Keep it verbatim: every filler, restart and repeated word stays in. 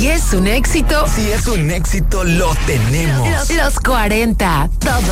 Si es un éxito, si es un éxito, lo tenemos. Los, los cuarenta, todo